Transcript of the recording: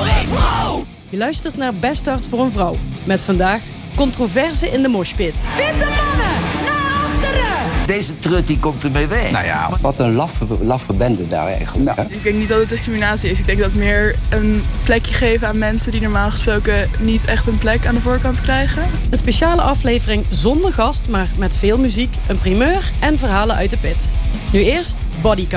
Je luistert naar Best Start voor een Vrouw. Met vandaag controverse in de moshpit. Witte mannen, naar achteren! Deze trut die komt ermee weg. Nou ja, wat een laffe bende daar eigenlijk. Ik denk niet dat het discriminatie is. Ik denk dat meer een plekje geven aan mensen die normaal gesproken niet echt een plek aan de voorkant krijgen. Een speciale aflevering zonder gast, maar met veel muziek, een primeur en verhalen uit de pit. Nu eerst Bodycount.